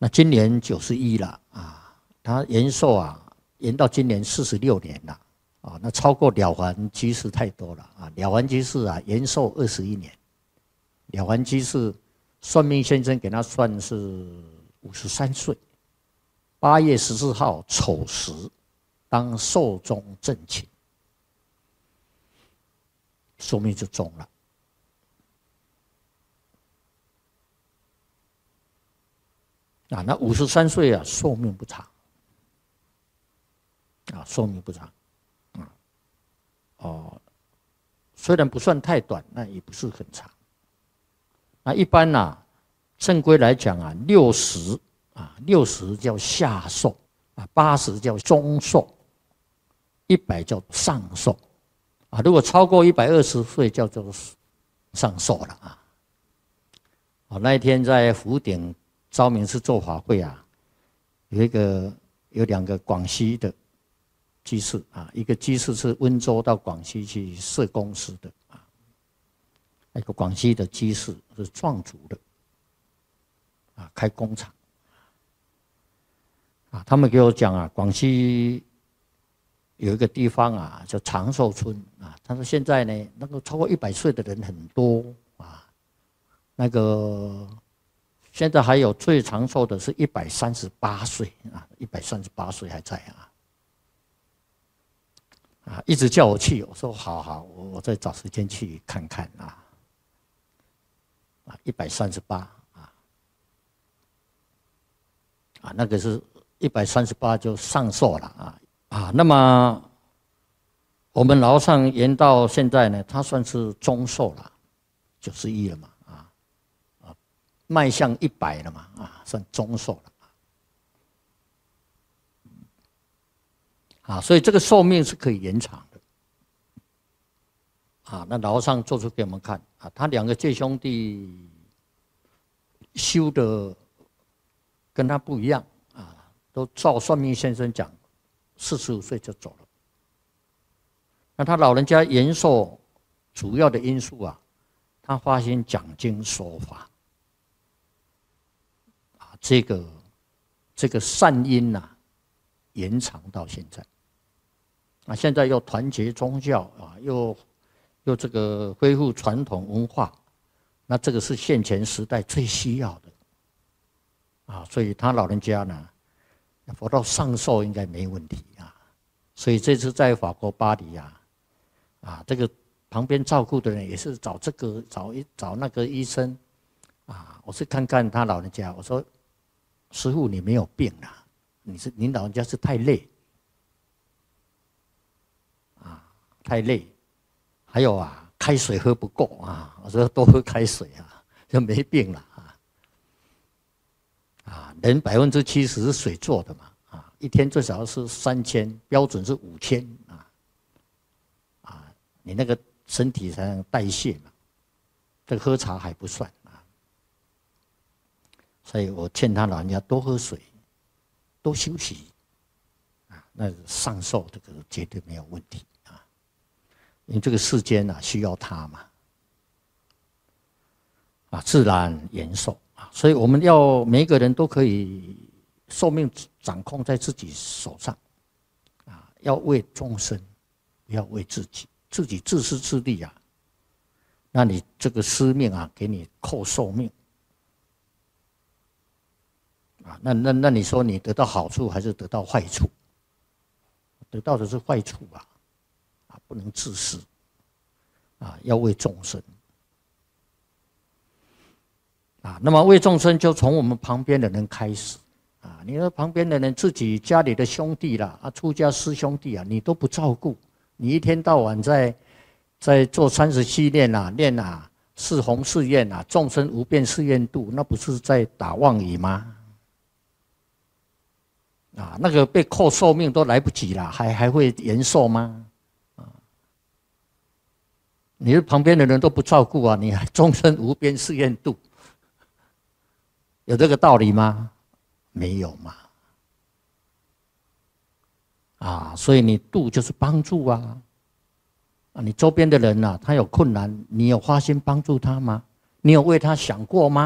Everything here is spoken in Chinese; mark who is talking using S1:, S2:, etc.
S1: 那今年91了啊，他延寿啊，延到今年46年了啊，那超过了凡居士太多了啊，了凡居士啊延寿21年，了凡居士算命先生给他算是53岁，8月14号丑时当寿终正寝，寿命就终了。啊，那53岁啊，寿命不长，啊，寿命不长，虽然不算太短，那也不是很长。那一般呐，正规来讲啊，60啊，60叫下寿啊，80叫中寿，100叫上寿啊。如果超过120岁，叫做上寿了啊。那一天在福鼎昭明寺做法会啊，有2个广西的居士啊，一个居士是温州到广西去设公司的啊，那个广西的居士是壮族的啊，开工厂啊，他们给我讲啊，广西有一个地方啊叫长寿村啊，他说现在呢，那个超过100岁的人很多啊，那个。现在还有最长寿的是138岁啊，138岁还在啊，一直叫我去，我说好，我再找时间去看看138那个是138就上寿了那么我们老上延到现在呢，他算是中寿了，91了嘛。迈向100了嘛，算中寿了所以这个寿命是可以延长的那老和尚做出给我们看他2个姐兄弟修的跟他不一样都照算命先生讲，45岁就走了。那他老人家延寿主要的因素他发心讲经说法。这个善因延长到现在现在又团结宗教又这个恢复传统文化，那这个是现前时代最需要的所以他老人家呢，活到上寿应该没问题所以这次在法国巴黎这个旁边照顾的人也是找找那个医生我是看看他老人家，我说。师父，你没有病啦，您老人家是太累太累，还有开水喝不够我说多喝开水就没病了人70%是水做的嘛一天最少是3000，标准是5000你那个身体才能代谢嘛，这个喝茶还不算。所以我劝他老人家多喝水，多休息那上寿这个绝对没有问题因为这个世间需要他嘛自然延寿所以我们要每一个人都可以寿命掌控在自己手上要为众生，不要为自己，自己自私自利那你这个司命给你扣寿命。那你说你得到好处还是得到坏处？得到的是坏处不能自私要为众生那么为众生就从我们旁边的人开始你说旁边的人自己家里的兄弟啦出家师兄弟你都不照顾，你一天到晚在做37念念四弘誓愿众生无边誓愿度，那不是在打妄语吗？那个被扣寿命都来不及了，还会延寿吗？你旁边的人都不照顾你还终身无边誓愿度，有这个道理吗？没有嘛。所以你度就是帮助你周边的人他有困难，你有花心帮助他吗？你有为他想过吗？